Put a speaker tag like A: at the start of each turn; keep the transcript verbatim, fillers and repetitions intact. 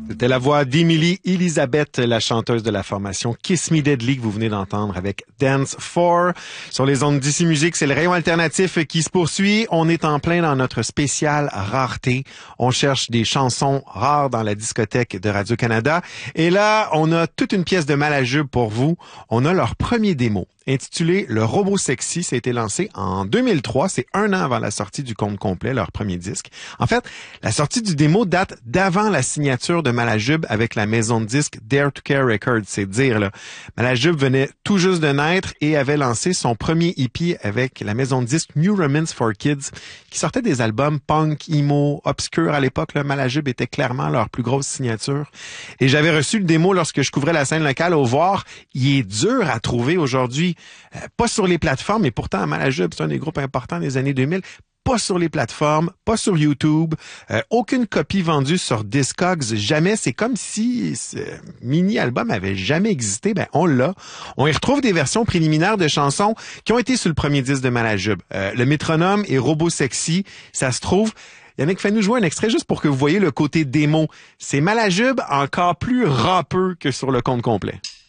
A: C'était la voix d'Emily Elizabeth, la chanteuse de la formation Kiss Me Deadly que vous venez d'entendre avec Dance four. Sur les ondes d'ici Musique, c'est le rayon alternatif qui se poursuit. On est en plein dans notre spécial rareté. On cherche des chansons rares dans la discothèque de Radio-Canada. Et là, on a toute une pièce de Malajube pour vous. On a leur premier démo, intitulé Le Robot Sexy. Ça a été lancé en deux mille trois. C'est un an avant la sortie du compte complet, leur premier disque. En fait, la sortie du démo date d'avant la signature de Malajube avec la maison de disques Dare to Care Records. C'est dire, là. Malajube venait tout juste de naître et avait lancé son premier E P avec la maison de disques New Romance for Kids, qui sortait des albums punk, emo, obscurs à l'époque. Là. Malajube était clairement leur plus grosse signature. Et j'avais reçu le démo lorsque je couvrais la scène locale au Voir. Il est dur à trouver aujourd'hui. Euh, pas sur les plateformes, mais pourtant Malajube, c'est un des groupes importants des années deux mille. Pas sur les plateformes, pas sur YouTube, euh, aucune copie vendue sur Discogs, jamais. C'est comme si ce mini-album avait jamais existé. Ben, on l'a. On y retrouve des versions préliminaires de chansons qui ont été sur le premier disque de Malajube. Euh, le Métronome et Robot Sexy, ça se trouve. Yannick, fais-nous jouer un extrait juste pour que vous voyez le côté démo. C'est Malajube encore plus rappeux que sur le compte complet.